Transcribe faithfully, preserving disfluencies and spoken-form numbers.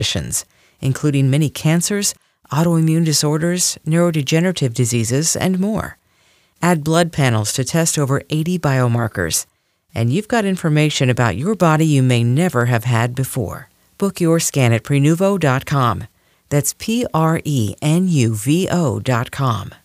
conditions, including many cancers, autoimmune disorders, neurodegenerative diseases, and more. Add blood panels to test over eighty biomarkers, and you've got information about your body you may never have had before. Book your scan at prenuvo dot com. That's P R E N U V O dot com.